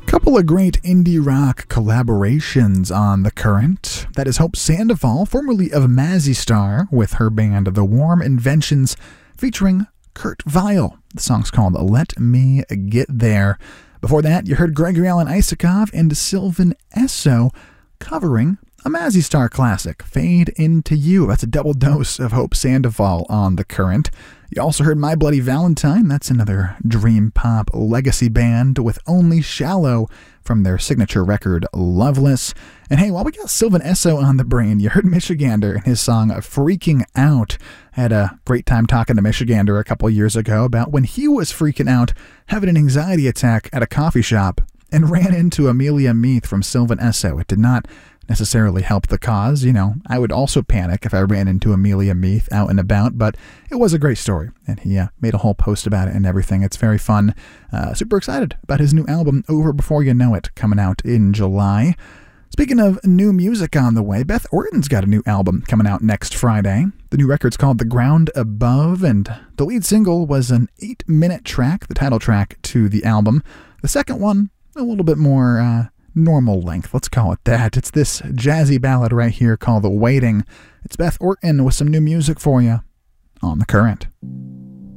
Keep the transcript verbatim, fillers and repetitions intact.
Couple of great indie rock collaborations on The Current. That is Hope Sandoval, formerly of Mazzy Star, with her band The Warm Inventions, featuring Kurt Vile. The song's called Let Me Get There. Before that, you heard Gregory Alan Isakov and Sylvan Esso covering a Mazzy Star classic, Fade Into You. That's a double dose of Hope Sandoval on The Current. You also heard My Bloody Valentine. That's another dream pop legacy band with Only Shallow from their signature record, Loveless. And hey, while we got Sylvan Esso on the brain, you heard Michigander and his song Freaking Out. I had a great time talking to Michigander a couple years ago about when he was freaking out, having an anxiety attack at a coffee shop, and ran into Amelia Meath from Sylvan Esso. It did not necessarily help the cause. You know, I would also panic if I ran into Amelia Meath out and about, but it was a great story, and he uh, made a whole post about it and everything. It's very fun. Uh, super excited about his new album, Over Before You Know It, coming out in July. Speaking of new music on the way, Beth Orton's got a new album coming out next Friday. The new record's called The Ground Above, and the lead single was an eight-minute track, the title track to the album. The second one, a little bit more uh, normal length, let's call it that. It's this jazzy ballad right here called The Waiting. It's Beth Orton with some new music for you on The Current.